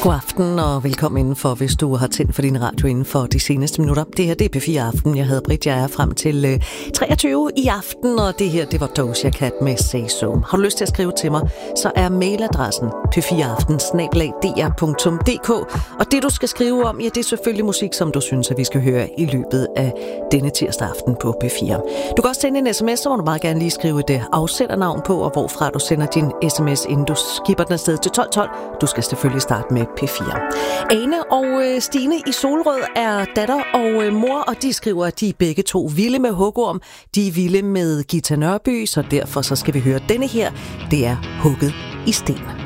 God aften og velkommen indenfor, hvis du har tændt for din radio inden for de seneste minutter. Det her, det er P4 Aften. Jeg hedder Britt, jeg er frem til 23 i aften, og det her, det var Doja Cat med Say So. Har du lyst til at skrive til mig, så er mailadressen p4aften@dr.dk, og det du skal skrive om, ja, det er selvfølgelig musik, som du synes, at vi skal høre i løbet af denne tirsdag aften på P4. Du kan også sende en sms, så må du meget gerne lige skrive et afsendernavn på, og hvorfra du sender din sms, inden du skipper den afsted til 1212. Du skal selvfølgelig starte med P4. Ane og Stine i Solrød er datter og mor, og de skriver, at de er begge to vilde med hugorm. De er vilde med Gita Nørby, så derfor så skal vi høre denne her. Det er Hugget i sten.